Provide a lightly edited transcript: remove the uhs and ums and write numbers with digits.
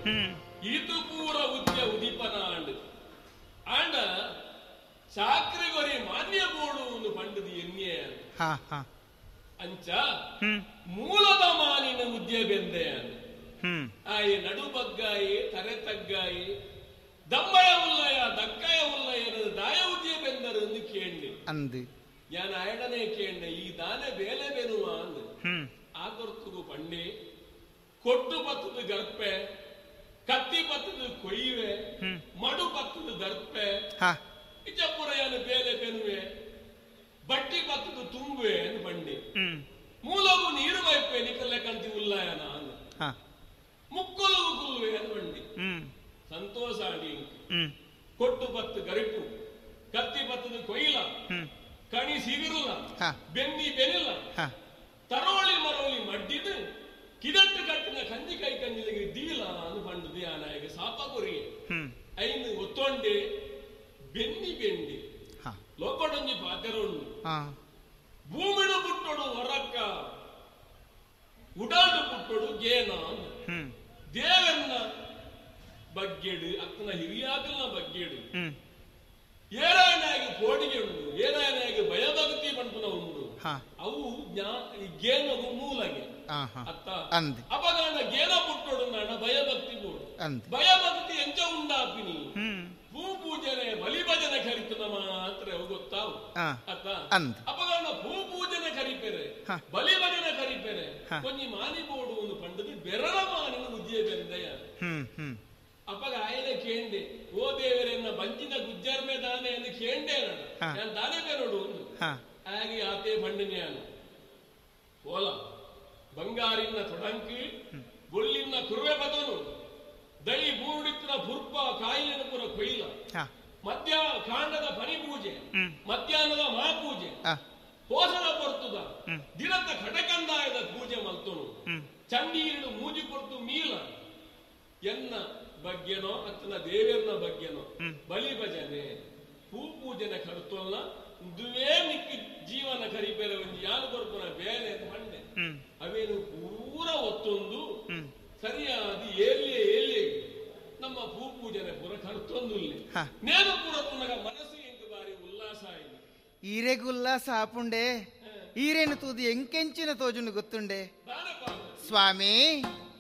ಇದು ಪೂರ ಉದ್ಯ ಉದಿಪನ ಆಂಡ ಚಾಕ್ರಿ ಗೊರಿ ಮಾನ್ಯ ಬೋಡು ಒಂದು ಪಂಡದು ಎನ್ನೆ ಅಂಚ ಮೂಲದ ಮಾನಿನ ಉದ್ಯ ಬೆಂದೆ ಆಯಿ ನಡು ಬಗ್ಗಾಯಿ ತರೆ ತಗ್ಗಾಯಿ ದಮ್ಮಯ ಉಲ್ಲಯ ದಕ್ಕಯ ಉಲ್ಲಯ ದಾಯ ಉದ್ಯ ಬೆಂದರು ಎಂದು ಕೇಳಿ ಅಂದು ಯಾನ ಆಯಡನೆ ಕೇಂಡೆ ಈ ದಾನೆ ಬೇಲೆ ಬೆನುವ ಅಂದು ಆಗೊರ್ತುಗು ಪಂಡೆ ಕೊಟ್ಟು ಪತ್ತದ ಗರ್ಪೆ ಕತ್ತಿ ಪತ್ತದ ಕೊಯ್ಯುವೆ ಮಡು ಪತ್ತದ ದರ್ಪೆ ಇಜಪುರಯನು ಬೇಲೆ ಬೆನುವೆ ಬಟ್ಟಿ ಪತ್ತದ ತುಂಬುವೆ ಎಂದು ಬಂಡಿ ಮೂಲವು ನೀರು ವೈಪೆ ನಿಕಲ್ಲೆ ಕಂತಿ ಉಲ್ಲಾಯನ ಅಂದು ಮುಕ್ಕಲು ಕುಲ್ವೆ ಎಂದು ಬಂಡಿ ಸಂತೋಷ ಆಡಿ ಕೊಟ್ಟು ಪತ್ತು ಗರಿಪು ಕತ್ತಿ ಪತ್ತದ ಕೊಯ್ಲ ಕಣಿ ಸಿಗಿರುಲ್ಲ ಬೆನ್ನಿ ಬೆನಿಲ್ಲ ತರೋಳಿ ಮರೋಳಿ ಮಡ್ಡಿದು ಕಿದಟ್ಟು ಕಟ್ಟಿನ ಕಂದಿ ಕೈ ಕಂದಿಲಿಗೆ ದೀಲ ಅನ್ನು ಪಂಡದು ಯಾನಾಯಕ ಸಾಪ ಕೊರಿಯೆ ಐನು ಒತ್ತೊಂಡೆ ಬೆನ್ನಿ ಬೆಂಡಿ ಲೋಕಡೊಂಜಿ ಪಾತೆರೊಂಡು ಭೂಮಿಡು ಪುಟ್ಟೊಡು ಹೊರಕ್ಕ ಉಡಾಡು ಪುಟ್ಟೊಡು ಗೇನ ದೇವನ್ನ ಬಗ್ಗೆಡು ಅಕ್ಕನ ಹಿರಿಯಾಕಲ್ನ ಬಗ್ಗೆಡು ಏರಾಯನಾಗಿ ಪೋಡಿಗೆ ಉಂಡು ಏರಾಯನಾಗಿ ಭಯಭಕ್ತಿ ಪಂಪುನ ಉಂಡು ಅವು ಗೇನವು ಮೂಲಗೆ ಅತ್ತ ಅಪಗಾನ ಗೇನ ಪುಟ್ಟೋಡು ನಾಡ ಭಯಭಕ್ತಿ ಬೋಡು ಭಯಭಕ್ತಿ ಎಂಚ ಉಂಡಾಪಿನಿ ಭೂ ಪೂಜನೆ ಬಲಿ ಭಜನೆ ಕರಿತನ ಮಾತ್ರ ಗೊತ್ತಾವು ಅತ್ತ ಅಪಗಾನ ಭೂ ಪೂಜನೆ ಕರಿಪೆರೆ ಬಲಿ ಭಜನೆ ಕರಿಪೆರೆ ಕೊಂಚಿ ಮಾನಿ ಬೋಡು ಒಂದು ಪಂಡದು ಬೆರಳ ಮಾನಿನ ಉದ್ಯ ಬೆಂದೆಯ ಅಪ್ಪಗ ಆಯಲೆ ಕೇಂಡೆ ಓ ದೇವರನ್ನ ಬಂಚಿನ ಗುಜ್ಜರ್ಮೆ ದಾನೆ ಎಂದು ಕೇಂಡೆ ನಾನು ದಾನೆ ಬೇರೋಡು ಹಾಗೆ ಆತೆ ಬಂಡಿನ್ಯಾನು ಓಲ ಬಂಗಾರಿನ ತೊಡಂಕಿ ಬೊಳ್ಳಿನ ಕುರುವೆ ಬದನು ದಳಿ ಬೂಡಿತ್ರ ಪುರ್ಪ ಕಾಯಿಲೆನ ಪುರ ಕೊಯ್ಲ ಮಧ್ಯ ಕಾಂಡದ ಪನಿ ಪೂಜೆ ಮಧ್ಯಾಹ್ನದ ಮಹಾಪೂಜೆ ಪೋಷಣ ಬರ್ತದ ದಿನದ ಕಟಕಂದಾಯದ ಪೂಜೆ ಮಲ್ತನು ಚಂಡೀರಿಡು ಮೂಜಿ ಕೊಡ್ತು ಮೀಲ ಎನ್ನ ಬಗ್ಗೆನೋ ಅತ್ತನ ದೇವರನ ಬಗ್ಗೆನೋ ಬಲಿ ಭಜನೆ ಹೂ ಪೂಜನೆ ಕರ್ತೊಲ್ಲ ದುವೇ ಮಿಕ್ಕಿ ಜೀವನ ಕರಿಬೇರೆ ಒಂದು ಯಾನು ಕೊರ್ಪನ ಬೇರೆ ಮಂಡೆ ಅವೇನು ಪೂರ ಒತ್ತೊಂದು ಸರಿಯಾದ ಏಲಿಯೇ ನಮ್ಮ ಭೂ ಪೂಜನೆ ಪುರ ಕರ್ತೊಂದು ನೇನು ಪುರ ತುನಗ ಮನಸ್ಸು ಎಂಟು ಬಾರಿ ಉಲ್ಲಾಸ ಆಯ್ತು ಈರೆಗೆ ಉಲ್ಲಾಸ ಆಪುಂಡೆ ಈರೇನು ತೂದು ಎಂಕೆಂಚಿನ ತೋಜುನು ಗೊತ್ತುಂಡೆ ಸ್ವಾಮಿ